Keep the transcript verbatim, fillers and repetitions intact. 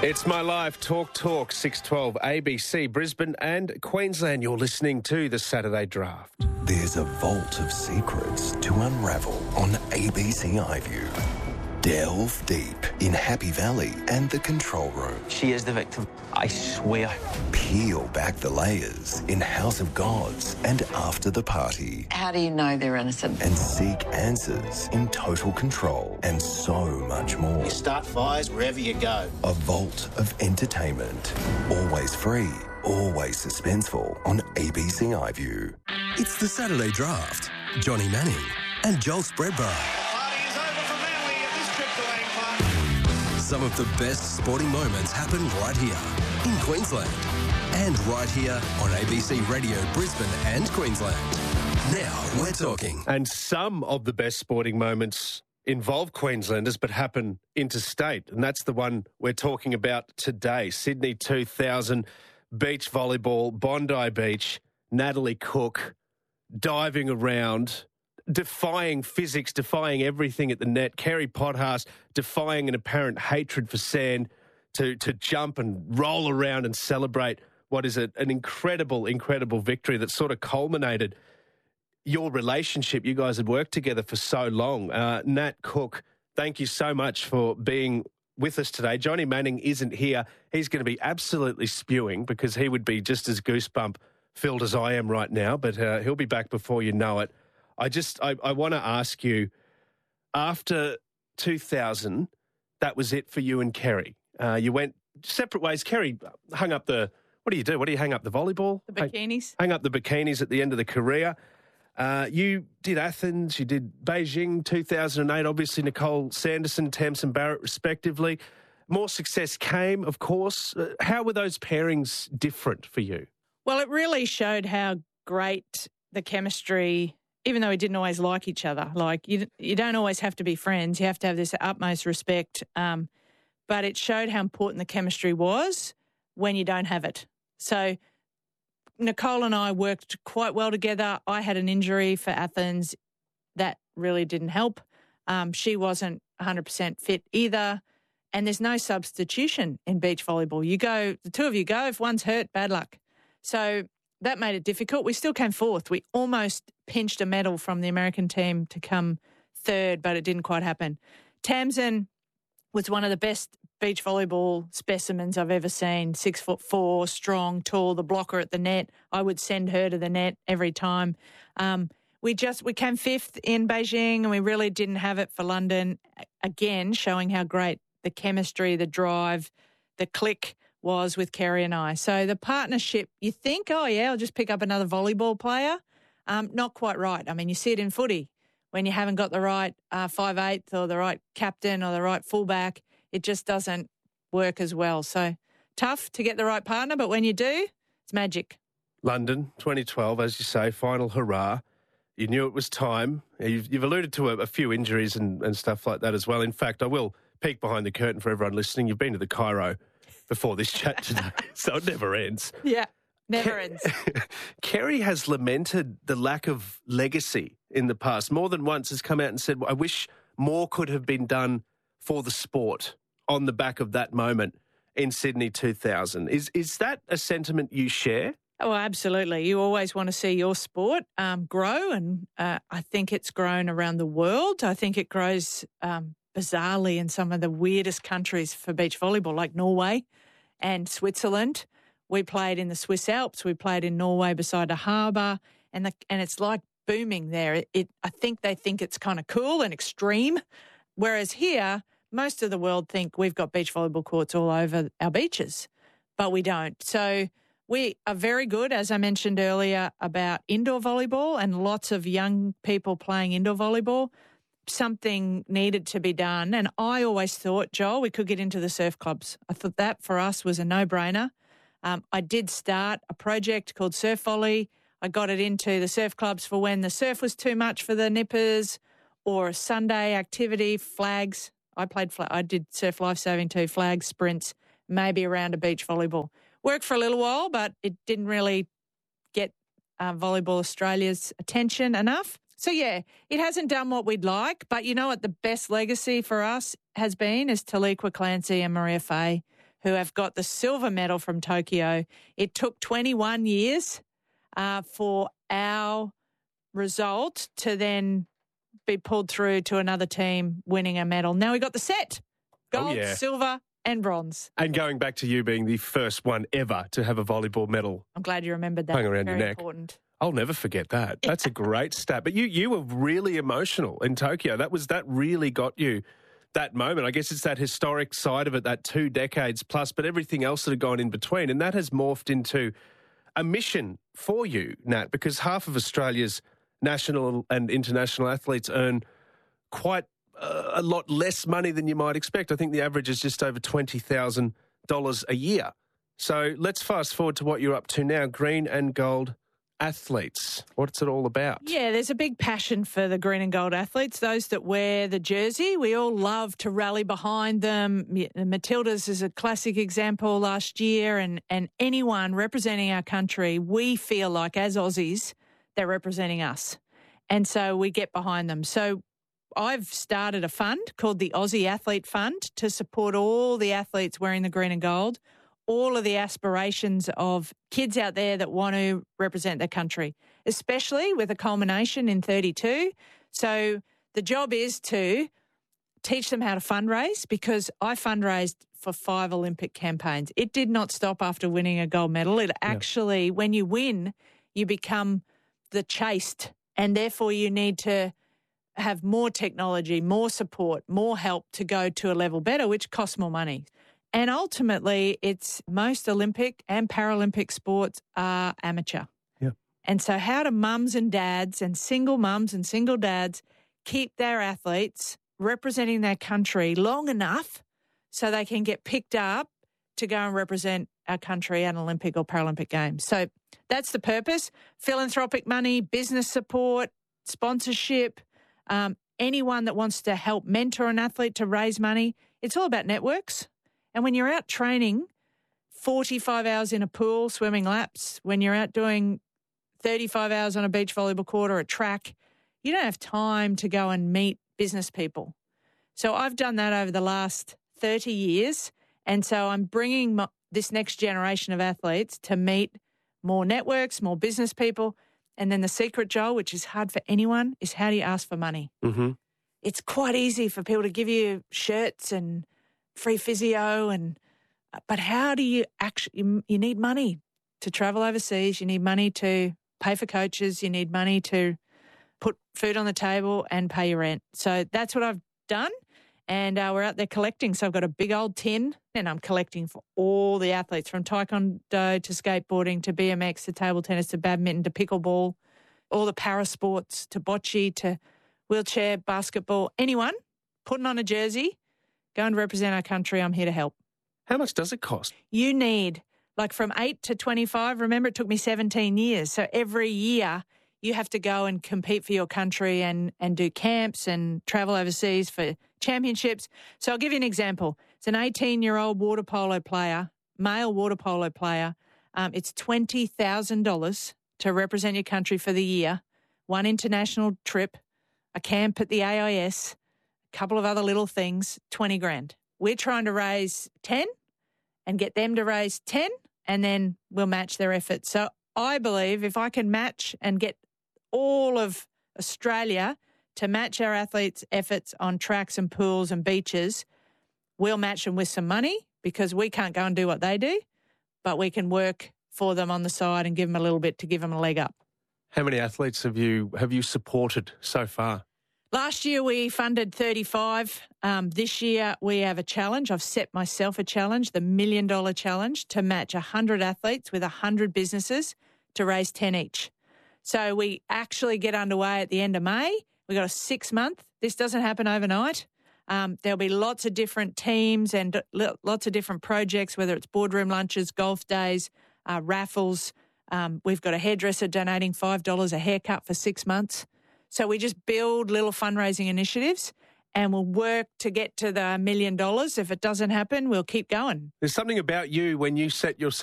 It's My Life, Talk Talk, six twelve A B C, Brisbane and Queensland. You're listening to the Saturday Draft. There's a vault of secrets to unravel on A B C iView. Delve deep in Happy Valley and the control room. She is the victim, I swear. Peel back the layers in House of Gods and After the Party. How do you know they're innocent? And seek answers in Total Control and so much more. You start fires wherever you go. A vault of entertainment. Always free, always suspenseful on A B C iView. It's the Saturday Draft. Johnny Manning and Joel Spreadbar. Some of the best sporting moments happen right here in Queensland and right here on A B C Radio Brisbane and Queensland. Now we're talking. And some of the best sporting moments involve Queenslanders but happen interstate, and that's the one we're talking about today. Sydney two thousand, beach volleyball, Bondi Beach, Natalie Cook diving around, defying physics, defying everything at the net. Kerry Pottharst defying an apparent hatred for sand to, to jump and roll around and celebrate what is a, an incredible, incredible victory that sort of culminated your relationship. You guys had worked together for so long. Uh, Nat Cook, thank you so much for being with us today. Johnny Manning isn't here. He's going to be absolutely spewing because he would be just as goosebump filled as I am right now, but uh, he'll be back before you know it. I just, I, I want to ask you, after two thousand, that was it for you and Kerry. Uh, you went separate ways. Kerry hung up the, what do you do? What do you hang up, the volleyball? The bikinis. Hang, hang up the bikinis at the end of the career. Uh, you did Athens, you did Beijing two thousand eight, obviously Nicole Sanderson, Tamsin Barrett respectively. More success came, of course. Uh, how were those pairings different for you? Well, it really showed how great the chemistry, even though we didn't always like each other. Like, you you don't always have to be friends. You have to have this utmost respect. Um, but it showed how important the chemistry was when you don't have it. So Nicole and I worked quite well together. I had an injury for Athens. That really didn't help. Um, she wasn't one hundred percent fit either. And there's no substitution in beach volleyball. You go, the two of you go. If one's hurt, bad luck. So that made it difficult. We still came fourth. We almost pinched a medal from the American team to come third, but it didn't quite happen. Tamsin was one of the best beach volleyball specimens I've ever seen. Six foot four, strong, tall, the blocker at the net. I would send her to the net every time. Um, we just, we came fifth in Beijing and we really didn't have it for London. Again, showing how great the chemistry, the drive, the click was with Kerry and I. So the partnership, you think, oh, yeah, I'll just pick up another volleyball player. Um, not quite right. I mean, you see it in footy. When you haven't got the right uh, five eighth or the right captain or the right fullback, it just doesn't work as well. So tough to get the right partner, but when you do, it's magic. London, twenty twelve, as you say, final hurrah. You knew it was time. You've, you've alluded to a, a few injuries and, and stuff like that as well. In fact, I will peek behind the curtain for everyone listening. You've been to the Cairo before this chat today, so it never ends. Yeah, never Ke- ends. Kerry has lamented the lack of legacy in the past. More than once has come out and said, I wish more could have been done for the sport on the back of that moment in Sydney two thousand. Is is that a sentiment you share? Oh, absolutely. You always want to see your sport um, grow, and uh, I think it's grown around the world. I think it grows um, bizarrely in some of the weirdest countries for beach volleyball, like Norway and Switzerland. We played in the Swiss Alps. We played in Norway beside a harbour, and the, and it's like booming there. It, it I think they think it's kind of cool and extreme, whereas here, most of the world think we've got beach volleyball courts all over our beaches, but we don't. So we are very good, as I mentioned earlier, about indoor volleyball and lots of young people playing indoor volleyball. Something needed to be done. And I always thought, Joel, we could get into the surf clubs. I thought that for us was a no-brainer. Um, I did start a project called Surf Volley. I got it into the surf clubs for when the surf was too much for the nippers or a Sunday activity, flags. I played, flag, I did surf lifesaving too, flags, sprints, maybe around a beach volleyball. Worked for a little while, but it didn't really get uh, Volleyball Australia's attention enough. So, yeah, it hasn't done what we'd like, but you know what the best legacy for us has been is Taliqua Clancy and Maria Fay, who have got the silver medal from Tokyo. It took twenty-one years uh, for our result to then be pulled through to another team winning a medal. Now we got the set. Gold, Oh, yeah. silver and bronze. And going back to you being the first one ever to have a volleyball medal I'm glad you remembered that. hung around Very your neck. important. I'll never forget that. That's a great stat. But you you were really emotional in Tokyo. That was that really got you that moment. I guess it's that historic side of it, that two decades plus, but everything else that had gone in between. And that has morphed into a mission for you, Nat, because half of Australia's national and international athletes earn quite uh, a lot less money than you might expect. I think the average is just over twenty thousand dollars a year. So let's fast forward to what you're up to now, green and gold athletes. What's it all about? Yeah, there's a big passion for the green and gold athletes, those that wear the jersey. We all love to rally behind them. Matilda's is a classic example last year, and, and anyone representing our country, we feel like as Aussies, they're representing us. And so we get behind them. So I've started a fund called the Aussie Athlete Fund to support all the athletes wearing the green and gold, all of the aspirations of kids out there that want to represent their country, especially with a culmination in thirty-two. So the job is to teach them how to fundraise, because I fundraised for five Olympic campaigns. It did not stop after winning a gold medal. It actually, when you win, you become the chased, and therefore you need to have more technology, more support, more help to go to a level better, which costs more money. And ultimately, it's most Olympic and Paralympic sports are amateur. Yeah. And so how do mums and dads and single mums and single dads keep their athletes representing their country long enough so they can get picked up to go and represent our country at Olympic or Paralympic Games? So that's the purpose. Philanthropic money, business support, sponsorship, um, anyone that wants to help mentor an athlete to raise money. It's all about networks. And when you're out training forty-five hours in a pool, swimming laps, when you're out doing thirty-five hours on a beach volleyball court or a track, you don't have time to go and meet business people. So I've done that over the last thirty years. And so I'm bringing my, this next generation of athletes to meet more networks, more business people. And then the secret, Joel, which is hard for anyone, is how do you ask for money? Mm-hmm. It's quite easy for people to give you shirts and free physio, and but how do you actually, you, you need money to travel overseas, you need money to pay for coaches, you need money to put food on the table and pay your rent. So that's what I've done, and uh, we're out there collecting. So I've got a big old tin, and I'm collecting for all the athletes, from taekwondo to skateboarding to B M X to table tennis to badminton to pickleball, all the para sports to bocce to wheelchair, basketball, anyone putting on a jersey, go and represent our country. I'm here to help. How much does it cost? You need, like from eight to twenty-five, remember it took me seventeen years. So every year you have to go and compete for your country and, and do camps and travel overseas for championships. So I'll give you an example. It's an eighteen-year-old water polo player, male water polo player. Um, it's twenty thousand dollars to represent your country for the year, one international trip, a camp at the A I S, couple of other little things, twenty grand. We're trying to raise ten and get them to raise ten, and then we'll match their efforts. So I believe if I can match and get all of Australia to match our athletes' efforts on tracks and pools and beaches, we'll match them with some money, because we can't go and do what they do, but we can work for them on the side and give them a little bit to give them a leg up. How many athletes have you have you supported so far? Last year we funded thirty-five. Um, this year we have a challenge. I've set myself a challenge, the Million Dollar Challenge, to match one hundred athletes with one hundred businesses to raise ten each. So we actually get underway at the end of May. We've got a six-month. This doesn't happen overnight. Um, there'll be lots of different teams and lots of different projects, whether it's boardroom lunches, golf days, uh, raffles. Um, we've got a hairdresser donating five dollars a haircut for six months. So we just build little fundraising initiatives, and we'll work to get to the million dollars. If it doesn't happen, we'll keep going. There's something about you when you set your